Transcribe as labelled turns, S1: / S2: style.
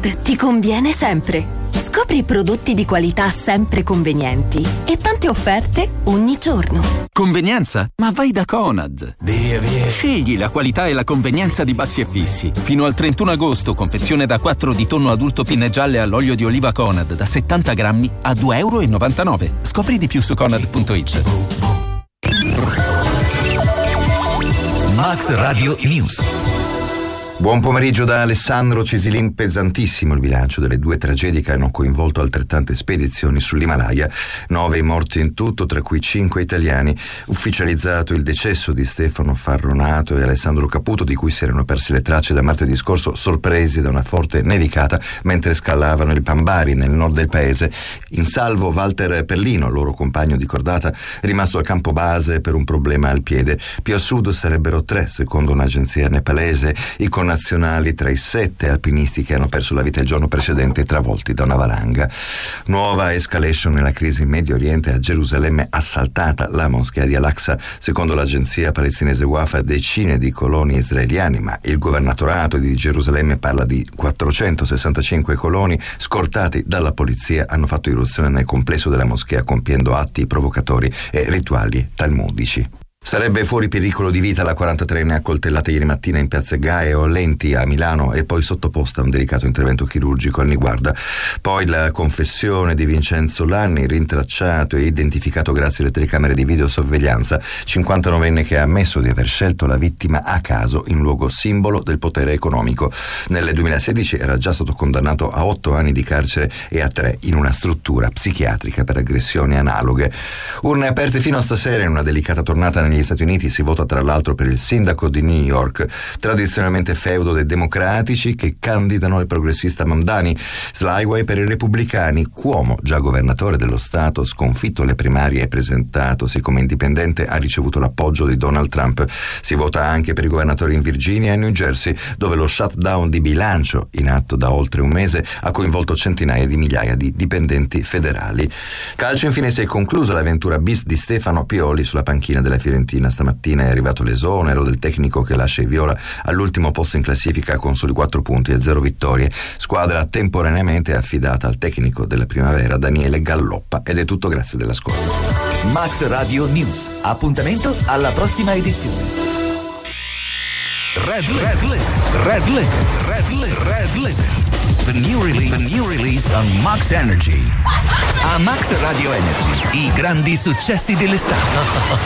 S1: Conad ti conviene sempre. Scopri prodotti di qualità sempre convenienti e tante offerte ogni giorno.
S2: Convenienza? Ma vai da Conad.
S3: Via.
S2: Scegli la qualità e la convenienza di Bassi e Fissi. Fino al 31 agosto, confezione da 4 di tonno adulto pinne gialle all'olio di oliva Conad da 70 grammi a €2,99. Scopri di più su Conad.it.
S3: Max Radio News.
S4: Buon pomeriggio da Alessandro Cisilin. Pesantissimo il bilancio delle 2 tragedie che hanno coinvolto altrettante spedizioni sull'Himalaya. 9 morti in tutto, tra cui 5 italiani. Ufficializzato il decesso di Stefano Farronato e Alessandro Caputo, di cui si erano perse le tracce da martedì scorso, sorpresi da una forte nevicata mentre scalavano il Pambari nel nord del paese. In salvo Walter Perlino, loro compagno di cordata, rimasto al campo base per un problema al piede. Più a sud sarebbero 3, secondo un'agenzia nepalese, i connazionali tra i 7 alpinisti che hanno perso la vita il giorno precedente travolti da una valanga. Nuova escalation nella crisi in Medio Oriente. A Gerusalemme assaltata la moschea di Al-Aqsa. Secondo l'agenzia palestinese Wafa, decine di coloni israeliani, ma il governatorato di Gerusalemme parla di 465 coloni scortati dalla polizia, hanno fatto irruzione nel complesso della moschea compiendo atti provocatori e rituali talmudici. Sarebbe fuori pericolo di vita la 43enne accoltellata ieri mattina in piazza Gaio Lenti a Milano e poi sottoposta a un delicato intervento chirurgico al Niguarda. Poi la confessione di Vincenzo Lanni, rintracciato e identificato grazie alle telecamere di videosorveglianza, 59enne che ha ammesso di aver scelto la vittima a caso in luogo simbolo del potere economico. Nel 2016 era già stato condannato a 8 anni di carcere e a 3 in una struttura psichiatrica per aggressioni analoghe. Urne aperte fino a stasera in una delicata tornata negli Stati Uniti. Si vota tra l'altro per il sindaco di New York, tradizionalmente feudo dei democratici che candidano il progressista Mamdani. Slightway per i repubblicani. Cuomo, già governatore dello Stato, sconfitto alle primarie e presentatosi come indipendente, ha ricevuto l'appoggio di Donald Trump. Si vota anche per i governatori in Virginia e New Jersey, dove lo shutdown di bilancio, in atto da oltre un mese, ha coinvolto centinaia di migliaia di dipendenti federali. Calcio, infine, si è conclusa l'avventura bis di Stefano Pioli sulla panchina della Fiorentina. Stamattina è arrivato l'esonero del tecnico che lascia i viola all'ultimo posto in classifica con soli 4 punti e 0 vittorie. Squadra temporaneamente affidata al tecnico della primavera Daniele Galloppa. Ed è tutto, grazie dell'ascolto.
S3: Max Radio News. Appuntamento alla prossima edizione. Red Limit. The new release on Max Energy. A Max Radio Energy, i grandi successi dell'estate.